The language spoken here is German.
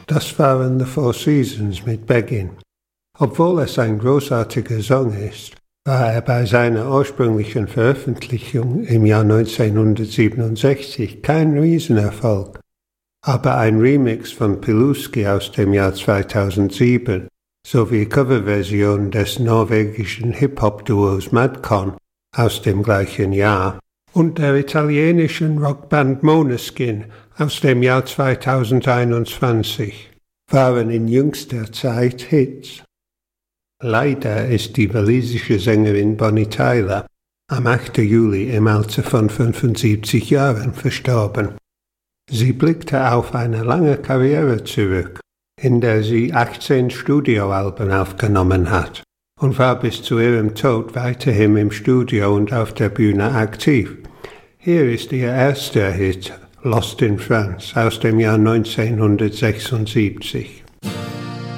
Das waren The Four Seasons mit Begin. Obwohl es ein großartiger Song ist, war er bei seiner ursprünglichen Veröffentlichung im Jahr 1967 kein Riesenerfolg. Aber ein Remix von Piluski aus dem Jahr 2007 sowie Coverversion des norwegischen Hip-Hop-Duos Madcon aus dem gleichen Jahr und der italienischen Rockband Måneskin aus dem Jahr 2021 waren in jüngster Zeit Hits. Leider ist die walisische Sängerin Bonnie Tyler am 8. Juli im Alter von 75 Jahren verstorben. Sie blickte auf eine lange Karriere zurück, in der sie 18 Studioalben aufgenommen hat und war bis zu ihrem Tod weiterhin im Studio und auf der Bühne aktiv. Hier ist ihr erster Hit, Lost in France, aus dem Jahr 1976.